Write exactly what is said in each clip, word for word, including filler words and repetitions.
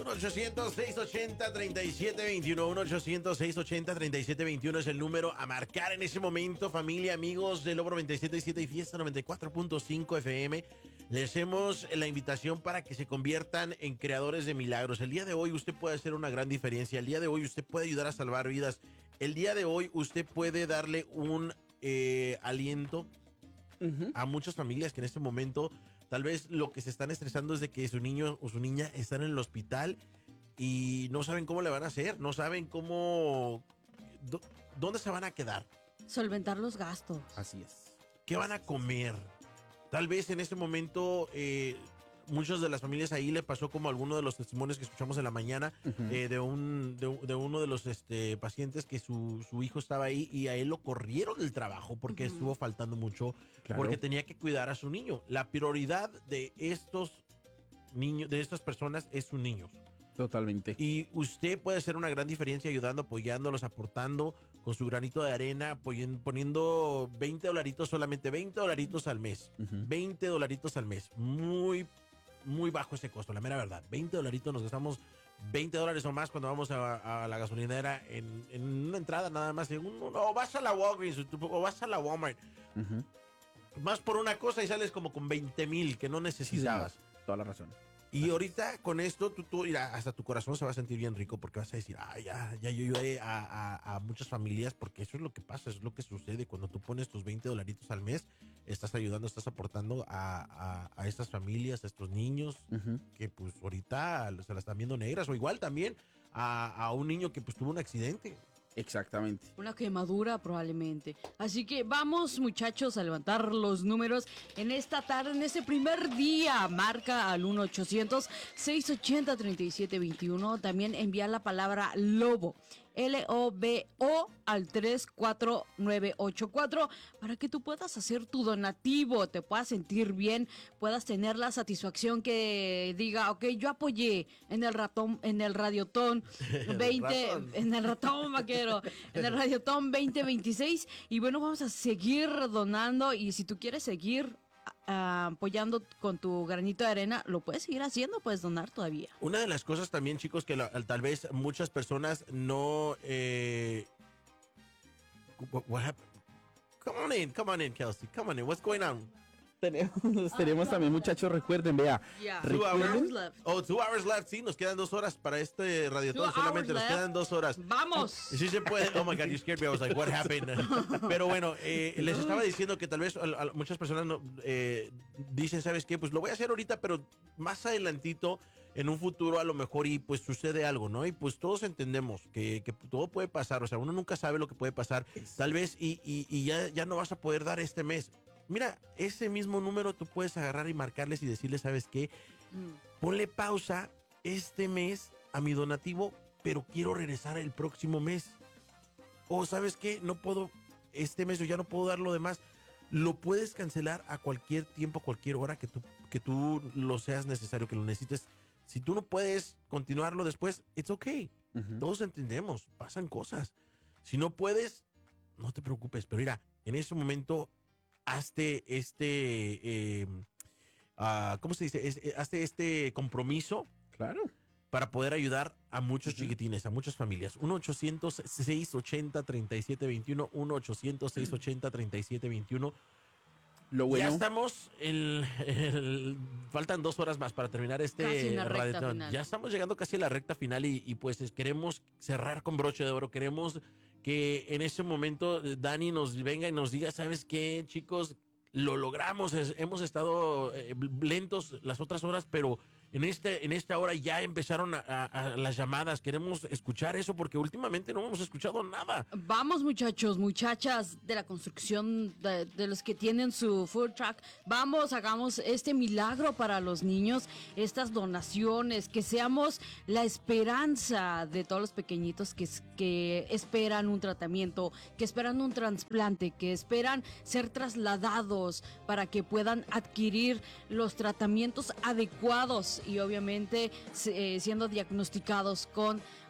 uno ochocientos, seiscientos ochenta, treinta y siete veintiuno. uno ochocientos, seiscientos ochenta, treinta y siete veintiuno es el número a marcar en ese momento, familia, amigos de Lobo noventa y siete punto siete y Fiesta noventa y cuatro punto cinco F M. Les hacemos la invitación para que se conviertan en creadores de milagros. El día de hoy usted puede hacer una gran diferencia. El día de hoy usted puede ayudar a salvar vidas. El día de hoy usted puede darle un eh, aliento uh-huh. a muchas familias que en este momento tal vez lo que se están estresando es de que su niño o su niña están en el hospital y no saben cómo le van a hacer, no saben cómo, do, dónde se van a quedar. Solventar los gastos. Así es. ¿Qué van a comer? Tal vez en este momento eh, muchas de las familias ahí le pasó como alguno de los testimonios que escuchamos en la mañana uh-huh. eh, de un de, de uno de los este, pacientes que su, su hijo estaba ahí y a él lo corrieron del trabajo porque uh-huh. estuvo faltando mucho, claro. porque tenía que cuidar a su niño. La prioridad de estos niños, de estas personas es sus niños. Totalmente. Y usted puede hacer una gran diferencia ayudando, apoyándolos, aportando con su granito de arena, poniendo veinte dolaritos, solamente veinte dolaritos al mes. Uh-huh. veinte dolaritos al mes. Muy, muy bajo ese costo, la mera verdad. veinte dolaritos, nos gastamos veinte dólares o más cuando vamos a, a la gasolinera en, en una entrada nada más. En un, o vas a la Walgreens o vas a la Walmart. Uh-huh. Más por una cosa y sales como con veinte mil que no necesitabas. Sí, toda la razón. Y ahorita con esto, tú, tú, mira, hasta tu corazón se va a sentir bien rico porque vas a decir, ah, ya, ya yo ayudé a, a, a muchas familias, porque eso es lo que pasa, es lo que sucede cuando tú pones tus veinte dolaritos al mes, estás ayudando, estás aportando a, a, a estas familias, a estos niños uh-huh. que pues ahorita se las están viendo negras, o igual también a, a un niño que pues tuvo un accidente. Exactamente. Una quemadura probablemente. Así que vamos, muchachos, a levantar los números en esta tarde, en este primer día. Marca al uno ochocientos, seiscientos ochenta, treinta y siete veintiuno. También envía la palabra LOBO, L O B O, al tres cuatro nueve ocho cuatro para que tú puedas hacer tu donativo, te puedas sentir bien, puedas tener la satisfacción que diga, ok, yo apoyé en el ratón, en el radiotón veinte, en el ratón vaquero, en el radiotón veinte veintiséis, y bueno, vamos a seguir donando, y si tú quieres seguir Uh, apoyando con tu granito de arena, lo puedes seguir haciendo, puedes donar todavía. Una de las cosas también, chicos, que la, tal vez muchas personas no eh, what, what happened? Come on in, come on in, Kelsey, come on in, what's going on? Tenemos, tenemos también, muchachos, recuerden, vea. Yeah. Two hours left. Oh, two hours left. Sí, nos quedan dos horas para este radiotón. Solamente nos left. quedan dos horas. ¡Vamos! Sí se puede. Oh my God, you scared me. I was like, what happened? Pero bueno, eh, les estaba diciendo que tal vez a, a muchas personas no, eh, dicen, ¿sabes qué? Pues lo voy a hacer ahorita, pero más adelantito, en un futuro a lo mejor, y pues sucede algo, ¿no? Y pues todos entendemos que, que todo puede pasar. O sea, uno nunca sabe lo que puede pasar. Tal vez y, y, y ya, ya no vas a poder dar este mes. Mira, ese mismo número tú puedes agarrar y marcarles y decirles, ¿sabes qué? Mm. Ponle pausa este mes a mi donativo, pero quiero regresar el próximo mes. O, ¿sabes qué? No puedo este mes, yo ya no puedo dar lo demás. Lo puedes cancelar a cualquier tiempo, a cualquier hora que tú, que tú lo seas necesario, que lo necesites. Si tú no puedes continuarlo después, it's okay. Uh-huh. Todos entendemos, pasan cosas. Si no puedes, no te preocupes. Pero mira, en ese momento, hazte este, eh, uh, ¿cómo se dice? Es, hazte este compromiso. Claro. Para poder ayudar a muchos uh-huh. chiquitines, a muchas familias. uno ochocientos, seiscientos ochenta, treinta y siete veintiuno. uno ochocientos, seiscientos ochenta, treinta y siete veintiuno. Lo bueno. Ya estamos, el, el, faltan dos horas más para terminar este radio. Ya estamos llegando casi a la recta final y, y pues queremos cerrar con broche de oro. Queremos que en ese momento Dani nos venga y nos diga, ¿sabes qué, chicos? Lo logramos, es, hemos estado eh, lentos las otras horas, pero en este en esta hora ya empezaron a, a, a las llamadas. Queremos escuchar eso porque últimamente no hemos escuchado nada. Vamos, muchachos, muchachas de la construcción, de, de los que tienen su food truck, vamos, hagamos este milagro para los niños, estas donaciones, que seamos la esperanza de todos los pequeñitos que, que esperan un tratamiento, que esperan un trasplante, que esperan ser trasladados para que puedan adquirir los tratamientos adecuados y obviamente eh, siendo diagnosticados con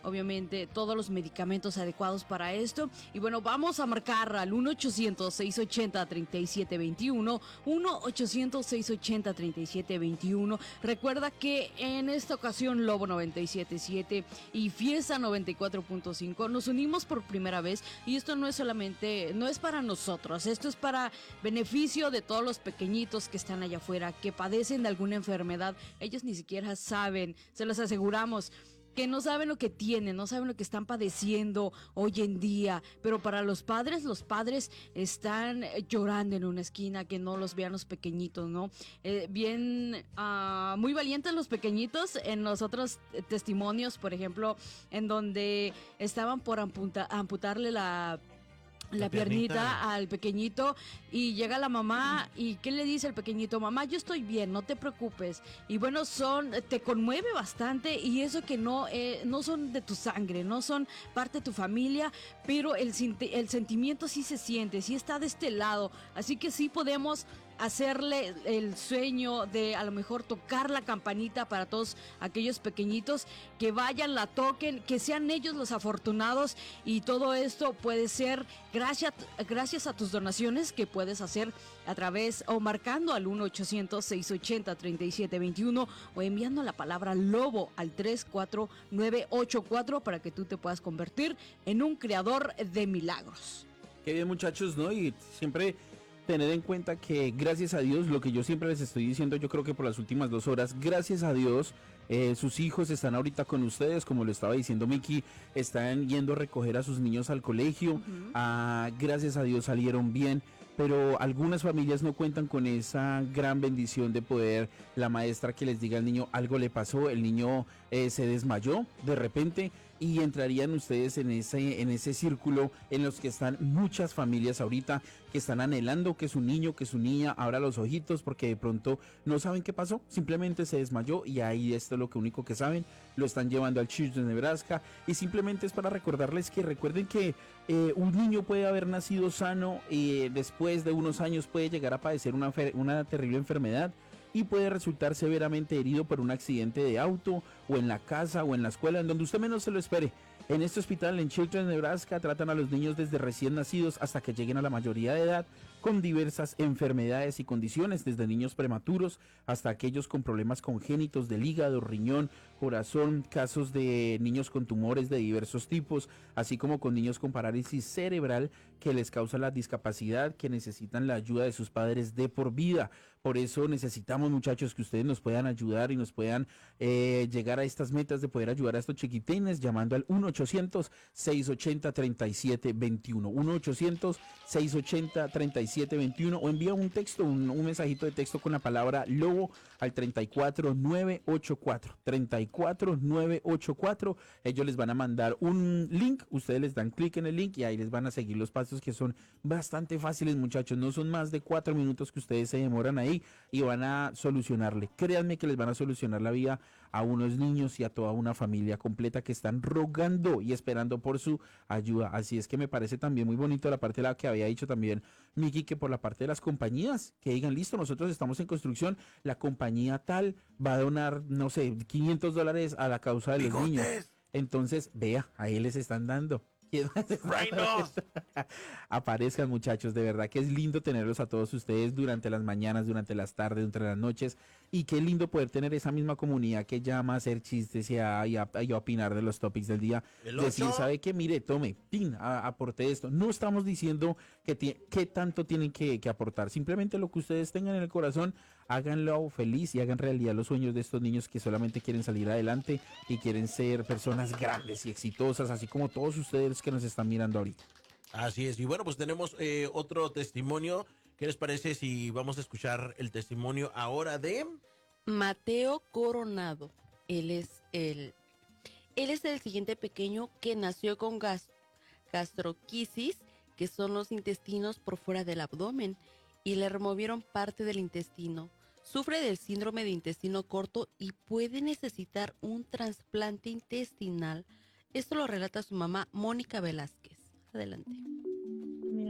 obviamente todos los medicamentos adecuados para esto. Y bueno, vamos a marcar al uno ochocientos, seiscientos ochenta, treinta y siete veintiuno, uno ochocientos, seiscientos ochenta, treinta y siete veintiuno. Recuerda que en esta ocasión Lobo noventa y siete punto siete y Fiesta noventa y cuatro punto cinco nos unimos por primera vez, y esto no es solamente, no es para nosotros, esto es para beneficio de todos los pequeñitos que están allá afuera, que padecen de alguna enfermedad. Ellos ni siquiera saben, se los aseguramos, que no saben lo que tienen, no saben lo que están padeciendo hoy en día, pero para los padres, los padres están llorando en una esquina, que no los vean los pequeñitos, ¿no? Eh, bien, uh, muy valientes los pequeñitos en los otros testimonios, por ejemplo, en donde estaban por amputa, amputarle la... La, la piernita, piernita al pequeñito, y llega la mamá y ¿qué le dice el pequeñito? Mamá, yo estoy bien, no te preocupes. Y bueno, son, te conmueve bastante, y eso que no, eh, no son de tu sangre, no son parte de tu familia, pero el, el sentimiento sí se siente, sí está de este lado, así que sí podemos hacerle el sueño de a lo mejor tocar la campanita para todos aquellos pequeñitos, que vayan, la toquen, que sean ellos los afortunados, y todo esto puede ser gracias, gracias a tus donaciones que puedes hacer a través o marcando al uno ochocientos, seiscientos ochenta, treinta y siete veintiuno o enviando la palabra lobo al tres cuatro nueve ocho cuatro para que tú te puedas convertir en un creador de milagros. Qué bien, muchachos, ¿no? Y siempre tener en cuenta que gracias a Dios, lo que yo siempre les estoy diciendo, yo creo que por las últimas dos horas, gracias a Dios, eh, sus hijos están ahorita con ustedes, como lo estaba diciendo Miki, están yendo a recoger a sus niños al colegio, uh-huh. ah, gracias a Dios salieron bien, pero algunas familias no cuentan con esa gran bendición de poder, la maestra que les diga al niño algo le pasó, el niño eh, se desmayó de repente, y entrarían ustedes en ese, en ese círculo en los que están muchas familias ahorita que están anhelando que su niño, que su niña abra los ojitos, porque de pronto no saben qué pasó, simplemente se desmayó, y ahí esto es lo que único que saben, lo están llevando al Children's Nebraska, y simplemente es para recordarles que recuerden que eh, un niño puede haber nacido sano y eh, después de unos años puede llegar a padecer una, una terrible enfermedad, y puede resultar severamente herido por un accidente de auto, o en la casa, o en la escuela, en donde usted menos se lo espere. En este hospital en Children's Nebraska tratan a los niños desde recién nacidos hasta que lleguen a la mayoría de edad, con diversas enfermedades y condiciones, desde niños prematuros hasta aquellos con problemas congénitos del hígado, riñón, corazón, casos de niños con tumores de diversos tipos, así como con niños con parálisis cerebral que les causa la discapacidad, que necesitan la ayuda de sus padres de por vida. Por eso necesitamos, muchachos, que ustedes nos puedan ayudar y nos puedan eh, llegar a estas metas de poder ayudar a estos chiquitines llamando al uno ochocientos, seiscientos ochenta, treinta y siete veintiuno, uno ochocientos, seiscientos ochenta, treinta y siete veintiuno, o envía un texto, un, un mensajito de texto con la palabra lobo al treinta y cuatro nueve ochenta y cuatro, treinta y cuatro nueve ochenta y cuatro. Ellos les van a mandar un link, ustedes les dan clic en el link y ahí les van a seguir los pasos, que son bastante fáciles, muchachos, no son más de cuatro minutos que ustedes se demoran ahí y van a solucionarle, créanme que les van a solucionar la vida a unos niños y a toda una familia completa que están rogando y esperando por su ayuda. Así es que me parece también muy bonito la parte de la que había dicho también Miki, que por la parte de las compañías, que digan, listo, nosotros estamos en construcción, la compañía tal va a donar, no sé, quinientos dólares a la causa de los ¡Bigotes! Niños. Entonces, vea, ahí les están dando. Aparezcan, muchachos, de verdad que es lindo tenerlos a todos ustedes durante las mañanas, durante las tardes, durante las noches, y qué lindo poder tener esa misma comunidad que llama a hacer chistes y a, y a, y a opinar de los topics del día. Decir, ¿sabe qué? Mire, tome, tin, a, aporte esto. No estamos diciendo que, que tanto tienen que, que aportar, simplemente lo que ustedes tengan en el corazón, háganlo feliz y hagan realidad los sueños de estos niños que solamente quieren salir adelante y quieren ser personas grandes y exitosas, así como todos ustedes que nos están mirando ahorita. Así es, y bueno, pues tenemos eh, otro testimonio. ¿Qué les parece si vamos a escuchar el testimonio ahora de Mateo Coronado? Él es el, él es el siguiente pequeño que nació con gas, gastroquisis, que son los intestinos por fuera del abdomen, y le removieron parte del intestino. Sufre del síndrome de intestino corto y puede necesitar un trasplante intestinal. Esto lo relata su mamá, Mónica Velázquez. Adelante. Mi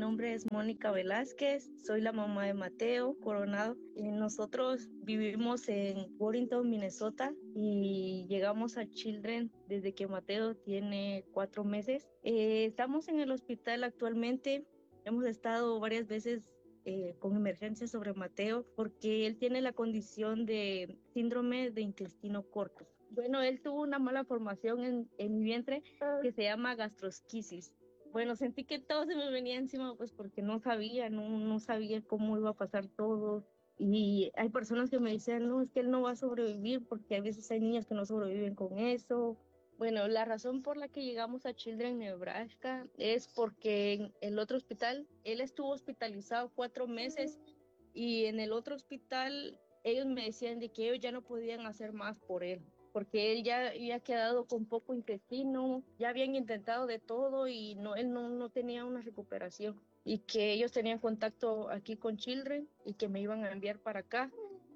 nombre es Mónica Velázquez, soy la mamá de Mateo Coronado. Eh, nosotros vivimos en Warrenton, Minnesota, y llegamos a Children desde que Mateo tiene cuatro meses. Eh, estamos en el hospital actualmente, hemos estado varias veces eh, con emergencias sobre Mateo porque él tiene la condición de síndrome de intestino corto. Bueno, él tuvo una mala formación en, en mi vientre que se llama gastrosquisis. Bueno, sentí que todo se me venía encima, pues porque no sabía, no, no sabía cómo iba a pasar todo. Y hay personas que me decían, no, es que él no va a sobrevivir, porque a veces hay niñas que no sobreviven con eso. Bueno, la razón por la que llegamos a Children, Nebraska, es porque en el otro hospital, él estuvo hospitalizado cuatro meses y en el otro hospital ellos me decían de que ellos ya no podían hacer más por él, porque él ya había quedado con poco intestino, ya habían intentado de todo y no, él no, no tenía una recuperación, y que ellos tenían contacto aquí con Children y que me iban a enviar para acá.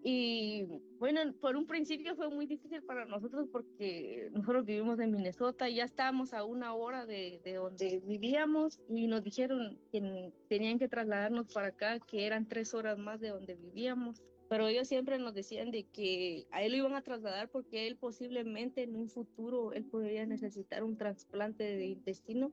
Y bueno, por un principio fue muy difícil para nosotros porque nosotros vivimos en Minnesota y ya estábamos a una hora de, de donde vivíamos, y nos dijeron que tenían que trasladarnos para acá, que eran tres horas más de donde vivíamos. Pero ellos siempre nos decían de que a él lo iban a trasladar porque él posiblemente en un futuro él podría necesitar un trasplante de intestino,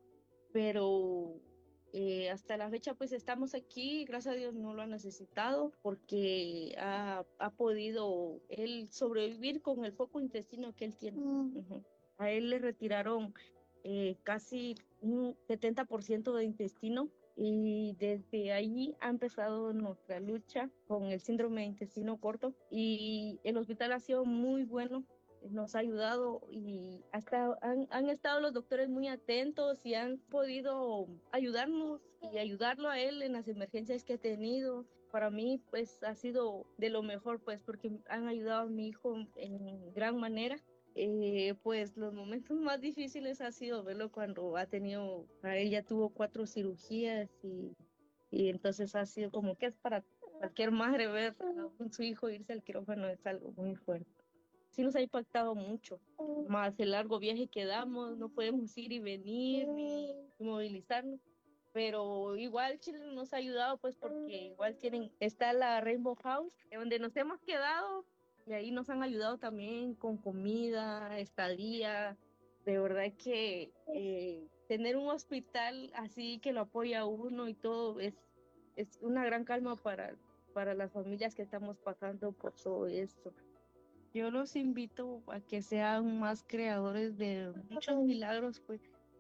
pero eh, hasta la fecha pues estamos aquí, gracias a Dios no lo ha necesitado porque ha, ha podido él sobrevivir con el poco intestino que él tiene. Mm. Uh-huh. A él le retiraron eh, casi un setenta por ciento de intestino, y desde allí ha empezado nuestra lucha con el síndrome de intestino corto, y el hospital ha sido muy bueno, nos ha ayudado, y hasta han, han estado los doctores muy atentos y han podido ayudarnos y ayudarlo a él en las emergencias que ha tenido. Para mí pues ha sido de lo mejor, pues porque han ayudado a mi hijo en gran manera. Eh, pues los momentos más difíciles ha sido verlo cuando ha tenido, a ella tuvo cuatro cirugías, y, y entonces ha sido como que es para cualquier madre ver a su hijo irse al quirófano, es algo muy fuerte. Sí nos ha impactado mucho, más el largo viaje que damos, no podemos ir y venir ni movilizarnos, pero igual Chile nos ha ayudado pues porque igual tienen, está la Rainbow House, donde nos hemos quedado, y ahí nos han ayudado también con comida, estadía. De verdad que eh, tener un hospital así que lo apoya a uno y todo es, es una gran calma para, para las familias que estamos pasando por todo esto. Yo los invito a que sean más creadores de muchos milagros, pues,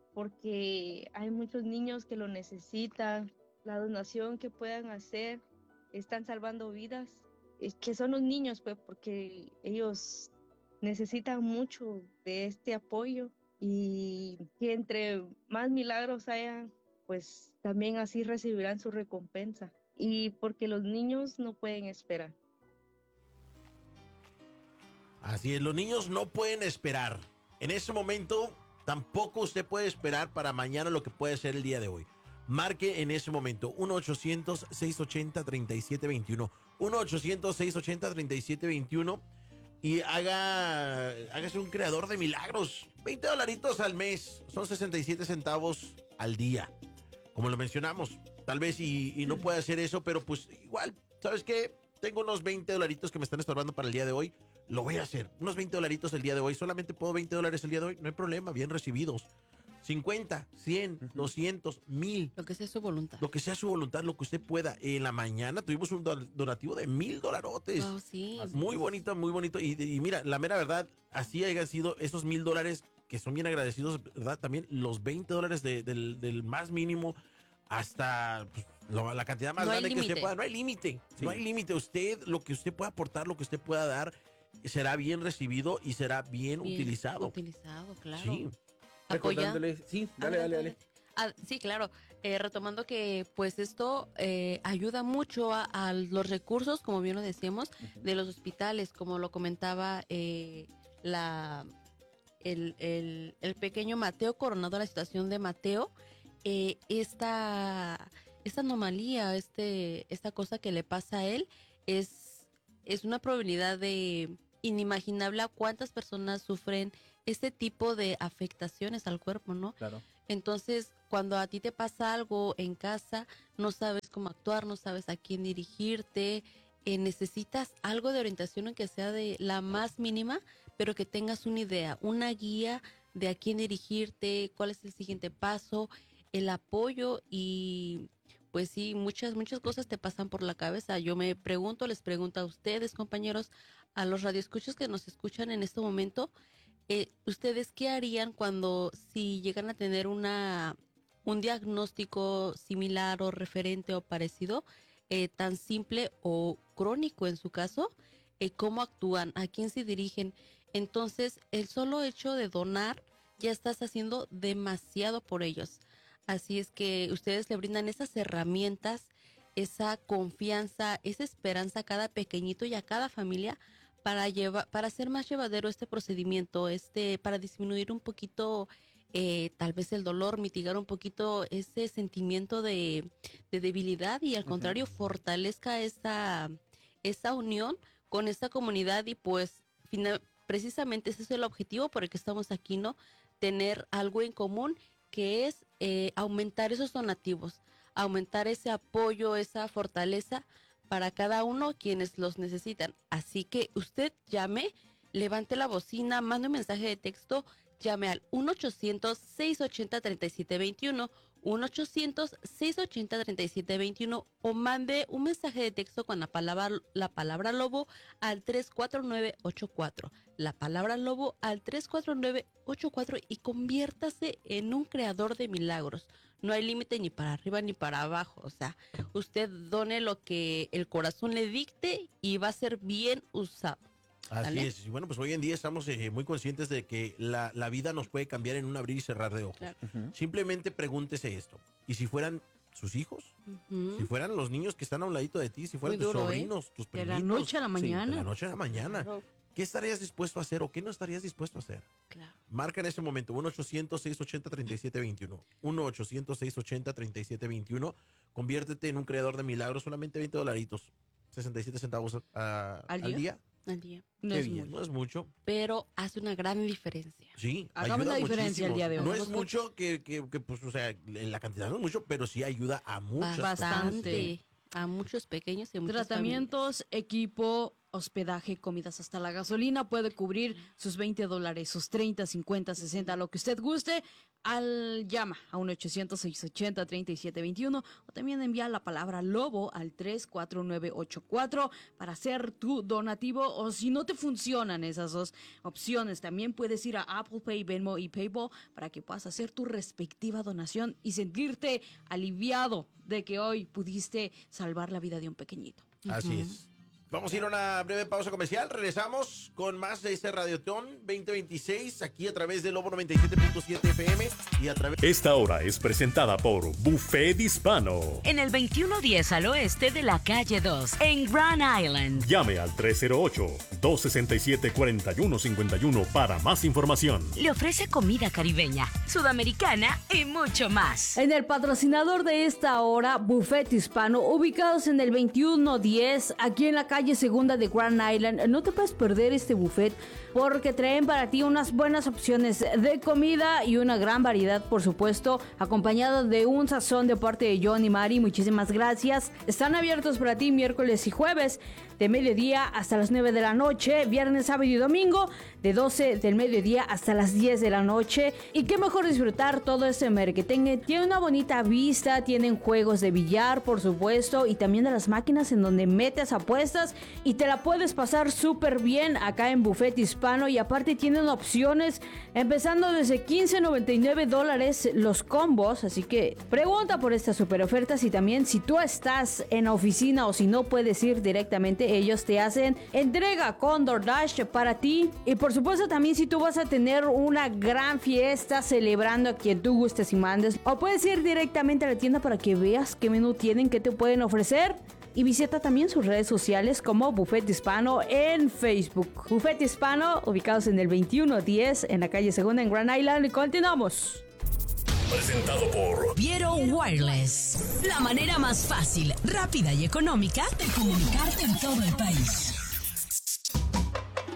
porque hay muchos niños que lo necesitan. La donación que puedan hacer, están salvando vidas, es que son los niños, pues, porque ellos necesitan mucho de este apoyo, y que entre más milagros hayan, pues también así recibirán su recompensa, y porque los niños no pueden esperar. Así es, los niños no pueden esperar. En ese momento, tampoco usted puede esperar para mañana lo que puede ser el día de hoy. Marque en ese momento uno ochocientos, seiscientos ochenta, treinta y siete veintiuno. uno ochocientos, seiscientos ochenta, treinta y siete veintiuno. Y haga, hágase un creador de milagros. veinte dolaritos al mes. Son sesenta y siete centavos al día. Como lo mencionamos. Tal vez y, y no puede hacer eso, pero pues igual, ¿sabes qué? Tengo unos veinte dolaritos que me están estorbando para el día de hoy. Lo voy a hacer. Unos veinte dolaritos el día de hoy. Solamente puedo veinte dólares el día de hoy. No hay problema. Bien recibidos. cincuenta, cien, uh-huh. doscientos, mil. Lo que sea su voluntad. Lo que sea su voluntad, lo que usted pueda. En la mañana tuvimos un donativo de mil dolarotes. Oh, sí. Muy bonito, muy bonito. Y, y mira, la mera verdad, así hayan sido esos mil dólares que son bien agradecidos, ¿verdad? También los veinte dólares de, del, del más mínimo hasta pues, lo, la cantidad más no grande que usted pueda. No hay límite. Sí. No hay límite. Usted, lo que usted pueda aportar, lo que usted pueda dar, será bien recibido y será bien, bien utilizado. Utilizado, claro. Sí. Recordándole, sí, dale, dale, dale. Ah, sí, claro. Eh, retomando que pues esto eh, ayuda mucho a, a los recursos, como bien lo decíamos, uh-huh. de los hospitales, como lo comentaba eh, la el, el, el pequeño Mateo Coronado, la situación de Mateo, eh, esta, esta anomalía, este, esta cosa que le pasa a él es, es una probabilidad de inimaginable a cuántas personas sufren este tipo de afectaciones al cuerpo, ¿no? Claro. Entonces, cuando a ti te pasa algo en casa, no sabes cómo actuar, no sabes a quién dirigirte, eh, necesitas algo de orientación, aunque sea de la más mínima, pero que tengas una idea, una guía de a quién dirigirte, cuál es el siguiente paso, el apoyo y pues sí, muchas, muchas cosas te pasan por la cabeza. Yo me pregunto, les pregunto a ustedes, compañeros, a los radioescuchos que nos escuchan en este momento, eh, ¿ustedes qué harían cuando si llegan a tener una un diagnóstico similar o referente o parecido, eh, tan simple o crónico en su caso? Eh, ¿Cómo actúan? ¿A quién se dirigen? Entonces, el solo hecho de donar, ya estás haciendo demasiado por ellos. Así es que ustedes le brindan esas herramientas, esa confianza, esa esperanza a cada pequeñito y a cada familia para llevar, para hacer más llevadero este procedimiento, este, para disminuir un poquito eh, tal vez el dolor, mitigar un poquito ese sentimiento de, de debilidad y al uh-huh. contrario fortalezca esa, esa unión con esta comunidad y pues final, precisamente ese es el objetivo por el que estamos aquí, ¿no? Tener algo en común que es eh, aumentar esos donativos, aumentar ese apoyo, esa fortaleza para cada uno quienes los necesitan. Así que usted llame, levante la bocina, mande un mensaje de texto, llame al uno ochocientos, seiscientos ochenta, treinta y siete veintiuno, uno ochocientos, seiscientos ochenta, treinta y siete veintiuno o mande un mensaje de texto con la palabra, la palabra lobo al tres cuatro nueve ocho cuatro. La palabra lobo al tres cuatro nueve ocho cuatro y conviértase en un creador de milagros. No hay límite ni para arriba ni para abajo. O sea, usted done lo que el corazón le dicte y va a ser bien usado. Así ¿Vale? es. Y bueno, pues hoy en día estamos eh, muy conscientes de que la, la vida nos puede cambiar en un abrir y cerrar de ojos. Claro. Uh-huh. Simplemente pregúntese esto. ¿Y si fueran sus hijos? Uh-huh. Si fueran los niños que están a un ladito de ti, si fueran Muy tus duro, sobrinos, ¿eh? tus De primitos. la noche a la mañana. Sí, de la noche a la mañana. Claro. ¿Qué estarías dispuesto a hacer o qué no estarías dispuesto a hacer? Claro. Marca en este momento uno ochocientos, seiscientos ochenta, treinta y siete veintiuno. uno ochocientos, seiscientos ochenta, treinta y siete veintiuno. Conviértete en un creador de milagros, solamente veinte dolaritos. sesenta y siete centavos a, ¿Al al día? día. Al día. No Qué es bien, mucho. no es mucho. Pero hace una gran diferencia. Sí, Hagamos ayuda la diferencia muchísimo. el día de hoy. No es mucho que, que, que, pues, o sea, en la cantidad no es mucho, pero sí ayuda a muchas Bastante. personas. A muchos pequeños y a muchas Tratamientos, equipo, hospedaje, comidas, hasta la gasolina puede cubrir sus veinte dólares, sus treinta, cincuenta, sesenta, lo que usted guste. Al llama a uno ochocientos, seiscientos ochenta, treinta y siete veintiuno o también envía la palabra lobo al tres cuatro nueve ocho cuatro para hacer tu donativo. O si no te funcionan esas dos opciones, también puedes ir a Apple Pay, Venmo y PayPal para que puedas hacer tu respectiva donación y sentirte aliviado de que hoy pudiste salvar la vida de un pequeñito. Así es. Vamos a ir a una breve pausa comercial. Regresamos con más de este Radiotón veinte veintiséis aquí a través de Lobo noventa y siete punto siete F M y a través... Esta hora es presentada por Buffet Hispano. En el veintiuno diez al oeste de la calle dos, en Grand Island. Llame al tres cero ocho, dos seis siete, cuatro uno cinco uno para más información. Le ofrece comida caribeña, sudamericana y mucho más. En el patrocinador de esta hora, Buffet Hispano, ubicados en el veintiuno diez, aquí en la calle Segunda de Grand Island. No te puedes perder este buffet porque traen para ti unas buenas opciones de comida y una gran variedad, por supuesto, acompañado de un sazón de parte de John y Mari. Muchísimas gracias. Están abiertos para ti miércoles y jueves de mediodía hasta las nueve de la noche, viernes, sábado y domingo de doce del mediodía hasta las diez de la noche. Y qué mejor disfrutar todo este merequetengue. Tiene una bonita vista, tienen juegos de billar, por supuesto, y también de las máquinas en donde metes apuestas y te la puedes pasar súper bien acá en Buffet Hispano. Y aparte tienen opciones empezando desde quince noventa y nueve dólares los combos, así que pregunta por estas super ofertas. Y también si tú estás en la oficina o si no puedes ir directamente, ellos te hacen entrega con DoorDash para ti. Y por supuesto también si tú vas a tener una gran fiesta celebrando a quien tú gustes y mandes, o puedes ir directamente a la tienda para que veas qué menú tienen, qué te pueden ofrecer. Y visita también sus redes sociales como Buffet Hispano en Facebook. Buffet Hispano, ubicados en el veintiuno diez en la calle Segunda en Grand Island. Y continuamos. Presentado por Viero Wireless. La manera más fácil, rápida y económica de comunicarte en todo el país.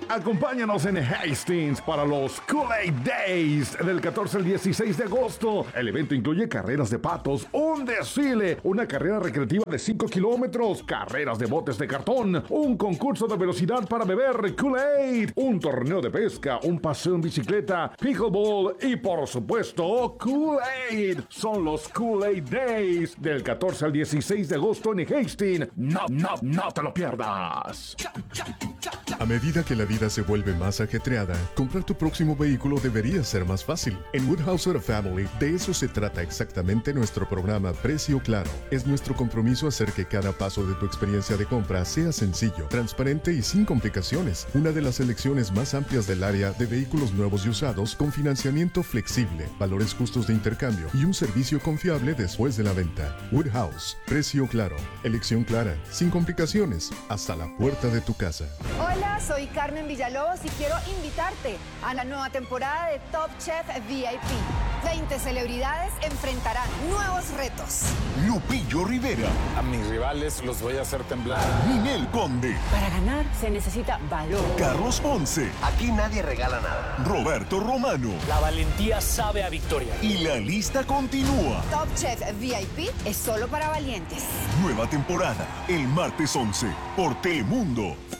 Acompáñanos en Hastings para los Kool-Aid Days del catorce al dieciséis de agosto. El evento incluye carreras de patos, un desfile, una carrera recreativa de cinco kilómetros, carreras de botes de cartón, un concurso de velocidad para beber Kool-Aid, un torneo de pesca, un paseo en bicicleta, pickleball y por supuesto Kool-Aid. Son los Kool-Aid Days del catorce al dieciséis de agosto en Hastings. No, no, no te lo pierdas. A medida que la vida se vuelve más ajetreada, comprar tu próximo vehículo debería ser más fácil. En Woodhouse Auto Family, de eso se trata exactamente nuestro programa Precio Claro. Es nuestro compromiso hacer que cada paso de tu experiencia de compra sea sencillo, transparente y sin complicaciones. Una de las selecciones más amplias del área de vehículos nuevos y usados con financiamiento flexible, valores justos de intercambio y un servicio confiable después de la venta. Woodhouse, Precio Claro, elección clara, sin complicaciones, hasta la puerta de tu casa. Hola, soy Carmen Villalobos y quiero invitarte a la nueva temporada de Top Chef V I P. veinte celebridades enfrentarán nuevos retos. Lupillo Rivera. A mis rivales los voy a hacer temblar. Ninel Conde. Para ganar se necesita valor. Carlos Ponce. Aquí nadie regala nada. Roberto Romano. La valentía sabe a victoria. Y la lista continúa. Top Chef V I P es solo para valientes. Nueva temporada, el martes once, por Telemundo.